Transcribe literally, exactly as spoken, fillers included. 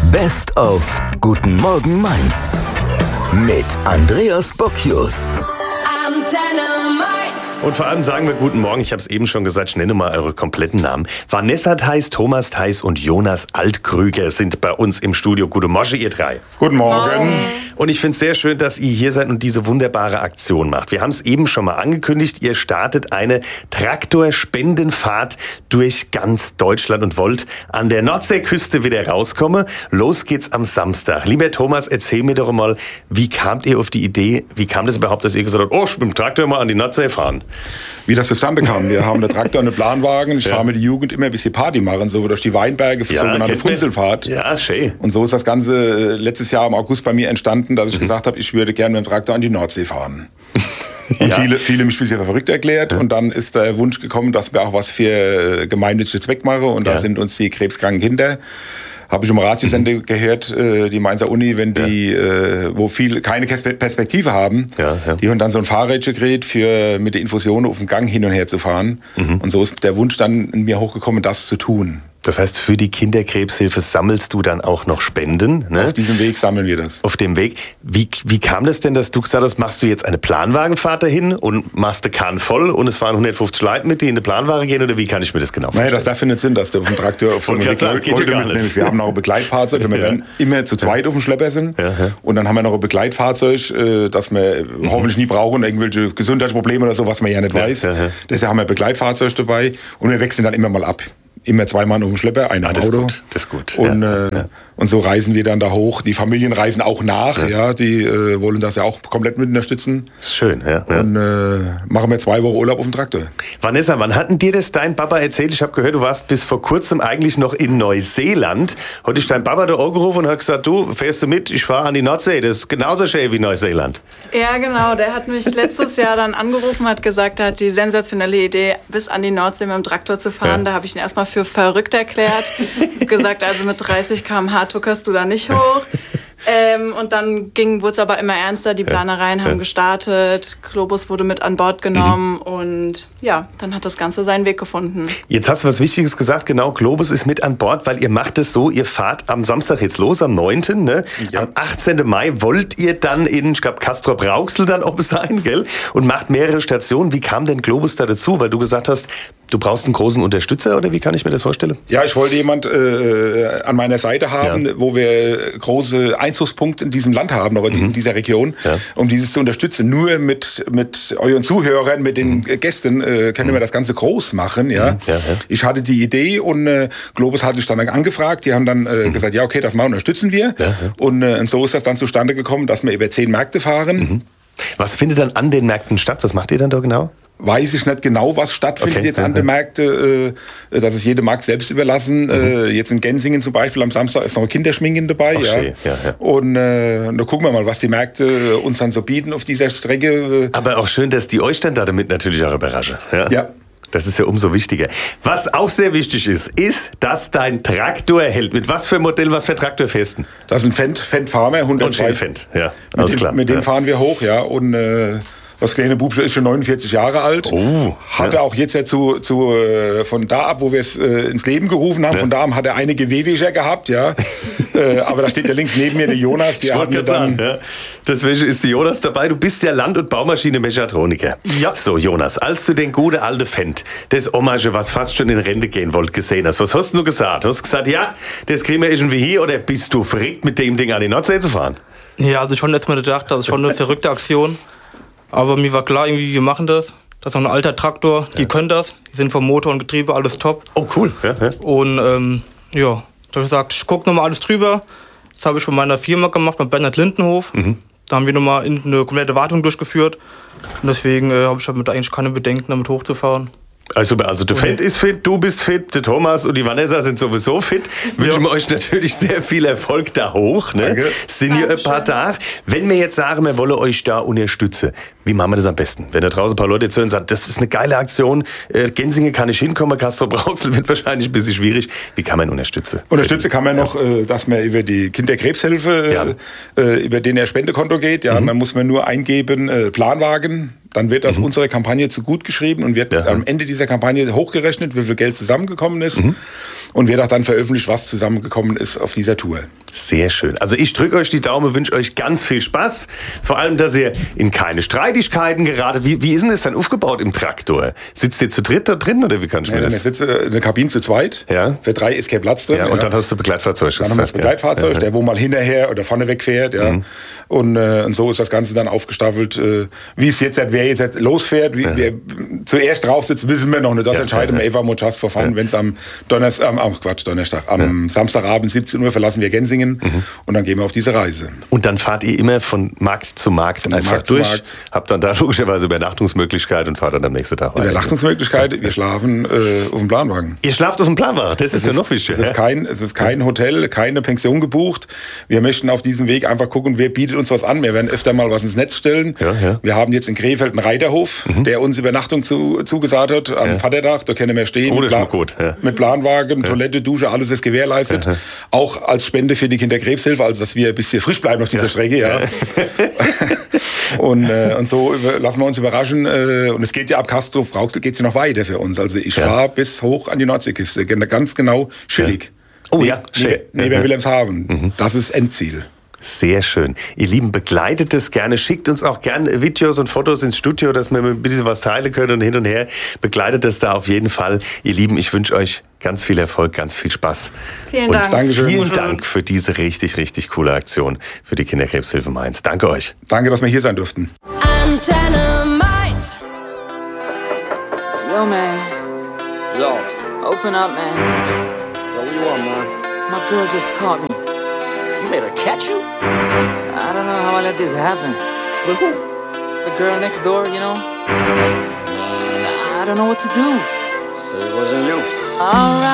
Best of Guten Morgen Mainz mit Andreas Bocchius. Antenne Mainz. Und vor allem sagen wir Guten Morgen, ich habe es eben schon gesagt, ich nenne mal eure kompletten Namen. Vanessa Theis, Thomas Theis und Jonas Altkrüger sind bei uns im Studio. Guten Morgen, ihr drei. Guten Morgen. Und ich finde es sehr schön, dass ihr hier seid und diese wunderbare Aktion macht. Wir haben es eben schon mal angekündigt, ihr startet eine Traktorspendenfahrt durch ganz Deutschland und wollt an der Nordseeküste wieder rauskommen. Los geht's am Samstag. Lieber Thomas, erzähl mir doch mal, wie kamt ihr auf die Idee, wie kam das überhaupt, dass ihr gesagt habt, oh, ich will mit dem Traktor mal an die Nordsee fahren? Wie das zustande kam. Wir haben einen Traktor und einen Planwagen. Ich ja. fahre mit der Jugend immer ein bisschen Party machen, so durch die Weinberge für ja, sogenannte Funzelfahrt. Ja, schön. Und so ist das Ganze letztes Jahr im August bei mir entstanden, dass ich mhm. gesagt habe, ich würde gerne mit dem Traktor an die Nordsee fahren. Und ja. viele, viele mich ein bisschen verrückt erklärt. Ja. Und dann ist der Wunsch gekommen, dass wir auch was für gemeinnützigen Zweck machen. Und da ja. sind uns die krebskranken Kinder. Habe ich im Radiosender mhm. gehört, äh, die Mainzer Uni, wenn die, ja. äh, wo viele keine Perspektive haben, ja, ja. die haben dann so ein Fahrrädchen gekriegt, für mit der Infusion auf dem Gang hin und her zu fahren. Mhm. Und so ist der Wunsch dann in mir hochgekommen, das zu tun. Das heißt, für die Kinderkrebshilfe sammelst du dann auch noch Spenden? Ne? Auf diesem Weg sammeln wir das. Auf dem Weg. Wie, wie kam das denn, dass du gesagt hast, machst du jetzt eine Planwagenfahrt dahin und machst den Kahn voll und es fahren hundertfünfzig Leute mit, die in eine Planwagen gehen? Oder wie kann ich mir das genau vorstellen? Naja, das darf nicht Sinn, dass du auf dem Traktor auf so einem Weg mitnimmst. Wir haben noch ein Begleitfahrzeug, wenn wir ja. immer zu zweit ja. auf dem Schlepper sind. Ja, ja. Und dann haben wir noch ein Begleitfahrzeug, das wir mhm. hoffentlich nie brauchen, irgendwelche Gesundheitsprobleme oder so, was man ja nicht ja, weiß. Ja, ja. Deshalb haben wir ein Begleitfahrzeug dabei und wir wechseln dann immer mal ab. Immer zwei Mann auf dem Schlepper, einer ah, im das Auto. Ist gut, das ist gut. Und, ja, äh, ja. und so reisen wir dann da hoch. Die Familien reisen auch nach. Ja. Ja, die äh, wollen das ja auch komplett mit unterstützen. Das ist schön, ja. ja. Und äh, machen wir zwei Wochen Urlaub auf dem Traktor. Vanessa, wann hatten dir das dein Papa erzählt? Ich habe gehört, du warst bis vor kurzem eigentlich noch in Neuseeland. Heute ist dein Papa da angerufen und hat gesagt, du, fährst du mit? Ich fahre an die Nordsee. Das ist genauso schön wie Neuseeland. Ja, genau. Der hat mich letztes Jahr dann angerufen, hat gesagt, er hat die sensationelle Idee, bis an die Nordsee mit dem Traktor zu fahren. Ja. Da habe ich ihn erstmal für verrückt erklärt. gesagt, also mit dreißig Kilometer pro Stunde tuckerst du da nicht hoch. Ähm, und dann wurde es aber immer ernster. Die Planereien ja. haben gestartet. Globus wurde mit an Bord genommen. Mhm. Und ja, dann hat das Ganze seinen Weg gefunden. Jetzt hast du was Wichtiges gesagt. Genau, Globus ist mit an Bord, weil ihr macht es so, ihr fahrt am Samstag jetzt los, am neunten Ne? Ja. Am achtzehnten Mai wollt ihr dann in, ich glaube, Castrop-Rauxel dann oben sein, gell? Und macht mehrere Stationen. Wie kam denn Globus da dazu? Weil du gesagt hast, du brauchst einen großen Unterstützer, oder wie kann ich mir das vorstellen? Ja, ich wollte jemand äh, an meiner Seite haben, ja. wo wir große Einzugspunkte in diesem Land haben, aber mhm. in dieser Region, ja. um dieses zu unterstützen. Nur mit, mit euren Zuhörern, mit den mhm. Gästen äh, können mhm. wir das Ganze groß machen. Ja? Mhm. Ja, ja. Ich hatte die Idee und äh, Globus hatte ich dann angefragt. Die haben dann äh, mhm. gesagt, ja okay, das mal unterstützen wir. Ja, ja. Und, äh, und so ist das dann zustande gekommen, dass wir über zehn Märkte fahren. Mhm. Was findet dann an den Märkten statt? Was macht ihr dann da genau? Weiß ich nicht genau, was stattfindet okay. jetzt an den Märkten. Äh, das ist jedem Markt selbst überlassen. Mhm. Äh, jetzt in Gensingen zum Beispiel am Samstag ist noch ein Kinderschminken dabei. Ach, ja. Ja, ja. Und äh, da gucken wir mal, was die Märkte uns dann so bieten auf dieser Strecke. Aber auch schön, dass die euch dann da damit natürlich auch überraschen. Ja. ja. Das ist ja umso wichtiger. Was auch sehr wichtig ist, ist, dass dein Traktor hält. Mit was für ein Modell, was für ein Traktor fährst du? Das ist ein Fendt, Fendt Farmer, hundertzwei. Und Fendt, ja, alles mit dem, klar. Mit dem ja. fahren wir hoch, ja. Und äh, das kleine Bubsche ist schon neunundvierzig Jahre alt. Oh, hatte ja. auch jetzt ja zu, zu, äh, von da ab, wo wir es äh, ins Leben gerufen haben, ja. von da ab hat er einige Wehwehcher gehabt, ja. äh, aber da steht ja links neben mir der Jonas. Die ich wollte gerade sagen, ja. Deswegen ist der Jonas dabei. Du bist ja Land- und Baumaschine-Mechatroniker. Ja. So, Jonas, als du den gute alte Fendt, das Hommage, was fast schon in Rente gehen wollte, gesehen hast, was hast du gesagt? Hast du gesagt, ja, das kriegen wir irgendwie hier, oder bist du verrückt, mit dem Ding an die Nordsee zu fahren? Ja, also schon letztes Mal gedacht, das ist schon eine verrückte Aktion. Aber mir war klar, irgendwie, wir machen das. Das ist auch ein alter Traktor, die ja. können das. Die sind vom Motor und Getriebe alles top. Oh, cool. Ja, ja. Und ähm, ja, da habe ich gesagt, ich gucke nochmal alles drüber. Das habe ich bei meiner Firma gemacht, bei Bernhard Lindenhof. Mhm. Da haben wir nochmal eine komplette Wartung durchgeführt. Und deswegen äh, habe ich damit eigentlich keine Bedenken, damit hochzufahren. Also, also der Fendt ist fit, du bist fit, der Thomas und die Vanessa sind sowieso fit. Wünschen wir euch natürlich sehr viel Erfolg da hoch. Ne? Danke. Sind hier ein paar da. Wenn wir jetzt sagen, wir wollen euch da unterstützen, wie machen wir das am besten? Wenn da draußen ein paar Leute zuhören und sagen, das ist eine geile Aktion, äh, Gensingen kann ich hinkommen, Castrop-Rauxel wird wahrscheinlich ein bisschen schwierig. Wie kann man unterstützen? Unterstützen kann man noch, äh, dass man über die Kinderkrebshilfe, ja. äh, über den er Spendekonto geht. Ja, mhm. Dann muss man nur eingeben, äh, Planwagen. Dann wird das mhm. unserer Kampagne zu gut geschrieben und wird ja. am Ende dieser Kampagne hochgerechnet, wie viel Geld zusammengekommen ist. Mhm. und wird auch dann veröffentlicht, was zusammengekommen ist auf dieser Tour. Sehr schön. Also ich drücke euch die Daumen, wünsche euch ganz viel Spaß. Vor allem, dass ihr in keine Streitigkeiten geratet. Wie, wie ist denn das dann aufgebaut im Traktor? Sitzt ihr zu dritt da drin oder wie kann ich mir Ja, das? wir sitzen in der Kabine zu zweit. Ja. Für drei ist kein Platz drin. Ja, und dann hast du Begleitfahrzeug. Dann haben wir das Begleitfahrzeug, ja. der wo mal hinterher oder vorne wegfährt. Ja. Mhm. Und, äh, und so ist das Ganze dann aufgestaffelt. Äh, wie es jetzt, wer jetzt losfährt, wie, ja. wer zuerst drauf sitzt, wissen wir noch nicht. Das ja, entscheiden ja, wir einfach mal just for fun. Ja. Wenn es am Donnerstag, am, am Quatsch, Donnerstag, am ja. Samstagabend siebzehn Uhr verlassen wir Gensingen mhm. und dann gehen wir auf diese Reise. Und dann fahrt ihr immer von Markt zu Markt von einfach Markt durch, Markt. Habt dann da logischerweise Übernachtungsmöglichkeit und fahrt dann am nächsten Tag weiter. Übernachtungsmöglichkeit, wir schlafen äh, auf dem Planwagen. Ihr schlaft auf dem Planwagen, das ist, ist ja noch wichtiger. Es ist kein, es ist kein Hotel, keine Pension gebucht. Wir möchten auf diesem Weg einfach gucken, wer bietet uns was an. Wir werden öfter mal was ins Netz stellen. Ja, ja. Wir haben jetzt in Krefeld einen Reiterhof, mhm. der uns Übernachtung zu, zugesagt hat, am ja. Vaterdach, da können wir stehen. Oh, mit, Plan- gut, ja. mit Planwagen, ja. Toilette, Dusche, alles ist gewährleistet. Ja. Auch als Spende für die Kinderkrebshilfe, also dass wir ein bisschen frisch bleiben auf dieser ja. Strecke. Ja. und, äh, und so lassen wir uns überraschen. Äh, und es geht ja ab Castorf-Brauxel geht es ja noch weiter für uns. Also ich ja. fahre bis hoch an die Nordseeküste, ganz genau Schillig. Ja. Oh ja, schön. Neben, neben mhm. Wilhelmshaven. Mhm. Das ist Endziel. Sehr schön. Ihr Lieben, begleitet es gerne. Schickt uns auch gerne Videos und Fotos ins Studio, dass wir ein bisschen was teilen können und hin und her. Begleitet es da auf jeden Fall. Ihr Lieben, ich wünsche euch ganz viel Erfolg, ganz viel Spaß. Vielen und Dank. Dankeschön. Vielen Dank für diese richtig, richtig coole Aktion für die Kinderkrebshilfe Mainz. Danke euch. Danke, dass wir hier sein durften. Antenne Mainz. Yo, man. Yo. Open up, man. Yo, what you want, man? My girl just caught me. You made her catch you? I don't know how I let this happen. With who? The girl next door, you know? I don't know what to do. So it wasn't you. All right.